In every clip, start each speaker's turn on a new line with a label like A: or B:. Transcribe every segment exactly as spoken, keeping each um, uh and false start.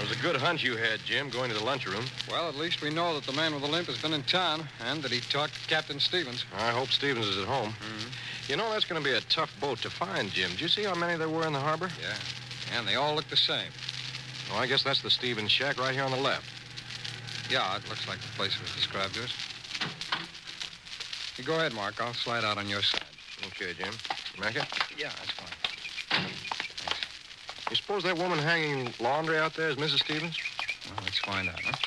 A: That was a good hunch you had, Jim, going to the lunchroom.
B: Well, at least we know that the man with the limp has been in town and that he talked to Captain Stevens.
A: I hope Stevens is at home.
B: Mm-hmm.
A: You know, that's going to be a tough boat to find, Jim. Did you see how many there were in the harbor?
B: Yeah. And they all look the same.
A: Well, I guess that's the Stevens shack right here on the left.
B: Yeah, it looks like the place was described to us. You go ahead, Mark. I'll slide out on your side.
A: Okay, Jim. Mecca?
B: Yeah, that's fine.
A: You suppose that woman hanging laundry out there is Missus Stevens?
B: Well, let's find out, huh?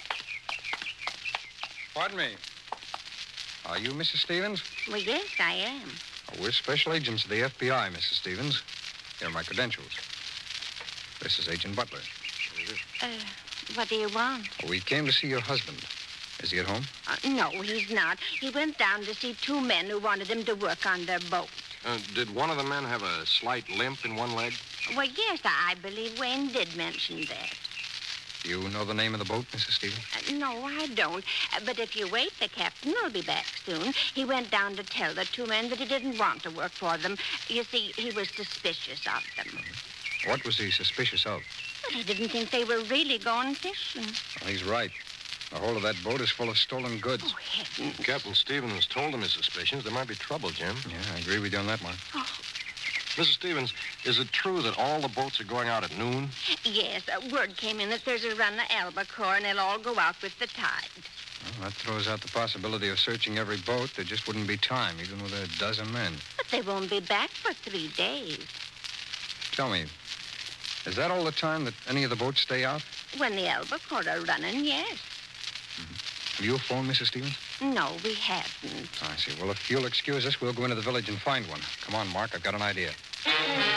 B: Pardon me. Are you Missus Stevens?
C: Well, yes, I am.
B: Oh, we're special agents of the F B I, Missus Stevens. Here are my credentials. This is Agent Butler.
C: Uh, what do you want?
B: We came to see your husband. Is he at home?
C: Uh, no, he's not. He went down to see two men who wanted him to work on their boat.
A: Uh, did one of the men have a slight limp in one leg?
C: Well, yes, I believe Wayne did mention that.
B: Do you know the name of the boat, Missus Stevens?
C: Uh, no, I don't. Uh, but if you wait, the captain will be back soon. He went down to tell the two men that he didn't want to work for them. You see, he was suspicious of them.
B: What was he suspicious of?
C: Well, he didn't think they were really going fishing.
B: Well, he's right. The whole of that boat is full of stolen goods.
C: Oh, heavens.
A: Captain Stevens told him his suspicions. There might be trouble, Jim.
B: Yeah, I agree with you on that, Mark.
C: Oh.
A: Missus Stevens, is it true that all the boats are going out at noon?
C: Yes, uh, word came in that there's a run of albacore and they'll all go out with the tide.
B: Well, that throws out the possibility of searching every boat. There just wouldn't be time, even with a dozen men.
C: But they won't be back for three days.
B: Tell me, is that all the time that any of the boats stay out?
C: When the albacore are running, yes.
B: Have you phoned Missus Stevens?
C: No, we haven't.
B: I see. Well, if you'll excuse us, we'll go into the village and find one. Come on, Mark. I've got an idea.